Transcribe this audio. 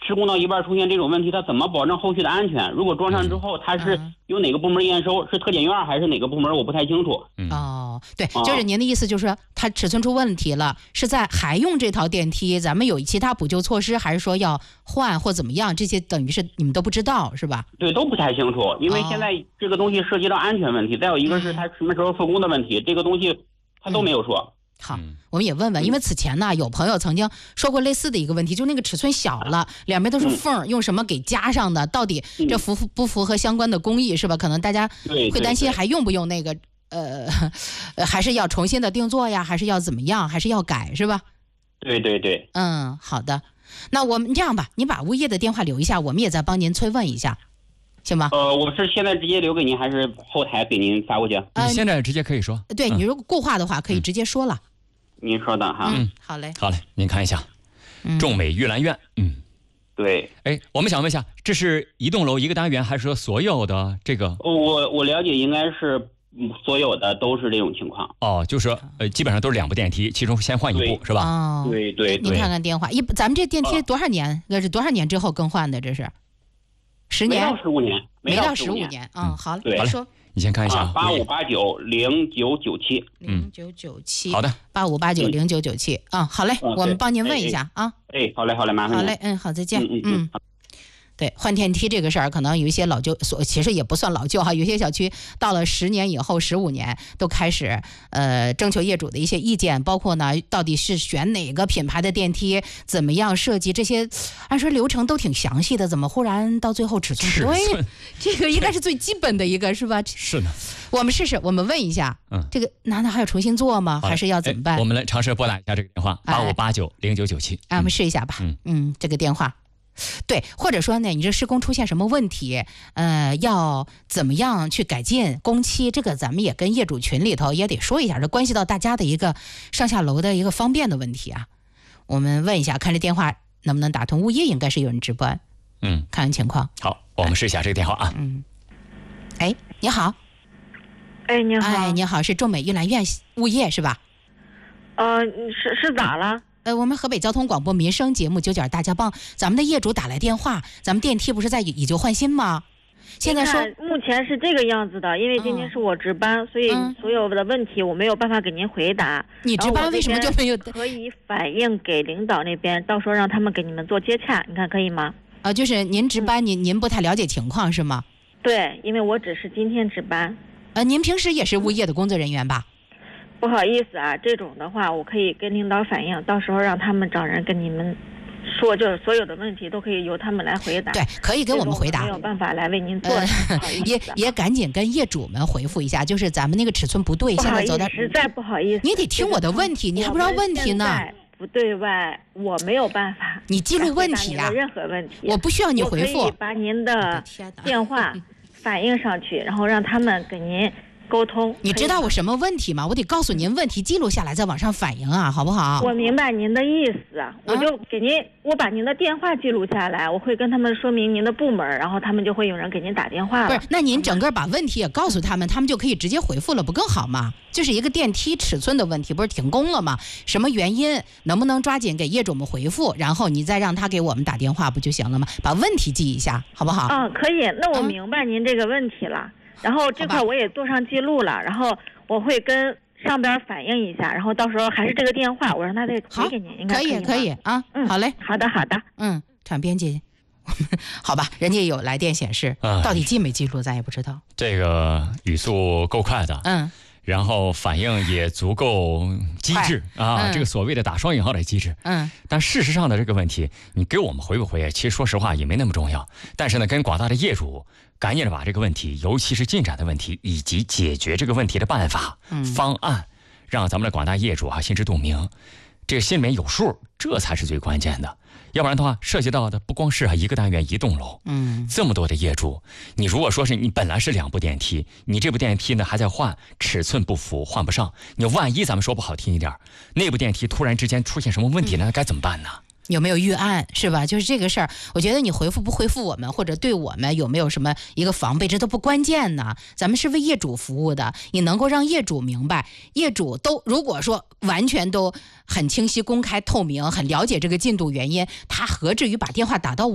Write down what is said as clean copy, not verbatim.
施工到一半出现这种问题，他怎么保证后续的安全？如果装上之后，他是由哪个部门验收？是特检院还是哪个部门？我不太清楚。 哦，对，就是您的意思，就是说它尺寸出问题了，是在还用这套电梯，咱们有其他补救措施，还是说要换或怎么样？这些等于是你们都不知道，是吧？ 对，都不太清楚，因为现在这个东西涉及到安全问题，再有一个是它什么时候复工的问题，这个东西他都没有说。 好，我们也问问，因为此前呢，有朋友曾经说过类似的一个问题，就那个尺寸小了，两边都是缝，用什么给加上的？到底这不符合相关的工艺是吧？可能大家会担心还用不用那个还是要重新的定做呀？还是要怎么样？还是要改是吧？ 对对对。 好的，那我们这样吧，您把物业的电话留一下，我们也再帮您催问一下。行吗？ 我是现在直接留给您，还是后台给您发过去？ 你现在直接可以说。 对，你如果固话的话，可以直接说了。 您说的哈。 好嘞， 好嘞，您看一下，众美玉兰苑。 对。 哎，我们想问一下，这是一栋楼一个单元，还是说所有的这个？ 我了解应该是所有的都是这种情况。 哦，就是说基本上都是2部电梯，其中先换1部是吧？ 哦， 对对对。 您看看电话，咱们这电梯多少年？这是多少年之后更换的？这是10年？ 没到15年， 没到15年。好嘞， 对， 说。 你先看一下 85890997。 0997。 好的 ，85890997。好嘞，我们帮您问一下啊。 好嘞，麻烦您。 好嘞，好，再见。对，换电梯这个事儿，可能有一些老旧，其实也不算老旧哈，有些小区到了10年以后、15年都开始征求业主的一些意见，包括呢，到底是选哪个品牌的电梯，怎么样设计，这些按说流程都挺详细的，怎么忽然到最后尺寸不对？这个应该是最基本的一个，是吧？ 是的。 我们试试，我们问一下，这个难道还要重新做吗？还是要怎么办？ 我们来尝试拨打一下这个电话，85890997。 我们试一下吧。这个电话。对，或者说呢，你这施工出现什么问题，要怎么样去改进工期，这个咱们也跟业主群里头也得说一下，这关系到大家的一个上下楼的一个方便的问题啊。我们问一下，看这电话能不能打通，物业应该是有人值班，看看情况。 好，我们试一下这个电话啊。 哎，你好。 哎，你好。 哎，你好，是众美玉兰苑物业是吧？ 是咋了？ 我们河北交通广播民生节目9点大家帮，咱们的业主打来电话，咱们电梯不是在以旧换新吗？现在说目前是这个样子的，因为今天是我值班，所以所有的问题我没有办法给您回答。 你值班为什么就没有？ 可以反映给领导那边，到时候让他们给你们做接洽，你看可以吗？ 就是您值班，您不太了解情况是吗？ 对，因为我只是今天值班。 您平时也是物业的工作人员吧？ 不好意思啊，这种的话我可以跟领导反映，到时候让他们找人跟你们说，就是所有的问题都可以由他们来回答。 对，可以给我们回答。 没有办法来为您做，不好意思。 也赶紧跟业主们回复一下，就是咱们那个尺寸不对，现在走到实在不好意思。 你得听我的问题，你还不知道问题呢。 不对外，我没有办法。 你记录问题啊， 任何问题， 我不需要你回复。 我可以把您的电话反映上去，然后让他们给您沟通。 你知道我什么问题吗？我得告诉您问题，记录下来再往上反映啊，好不好？ 我明白您的意思，我就给您，我把您的电话记录下来，我会跟他们说明您的部门，然后他们就会有人给您打电话了。 不是，那您整个把问题也告诉他们，他们就可以直接回复了，不更好吗？就是一个电梯尺寸的问题，不是停工了吗？什么原因？能不能抓紧给业主们回复？然后你再让他给我们打电话不就行了吗？把问题记一下，好不好？ 可以。那我明白您这个问题了。然后这块我也做上记录了，然后我会跟上边反映一下，然后到时候还是这个电话，我让他再回给您，应该可以啊。好嘞， 好的。 厂编辑，好吧，人家有来电显示，到底记没记录咱也不知道。 这个语速够快的，然后反应也足够机智啊，这个所谓的打双引号的机智。但事实上的这个问题，你给我们回不回，其实说实话也没那么重要。但是呢，跟广大的业主赶紧的把这个问题，尤其是进展的问题以及解决这个问题的办法、方案，让咱们的广大业主心知肚明，这个心里面有数，这才是最关键的。要不然的话，涉及到的不光是一个单元一栋楼，这么多的业主，你如果说是你本来是2部电梯，你这部电梯呢还在换，尺寸不符，换不上，你万一咱们说不好听一点，那部电梯突然之间出现什么问题呢，该怎么办呢？ 有没有预案是吧？就是这个事儿，我觉得你回复不回复我们，或者对我们有没有什么一个防备，这都不关键呢。咱们是为业主服务的，你能够让业主明白，业主都如果说完全都很清晰、公开、透明，很了解这个进度原因，他何至于把电话打到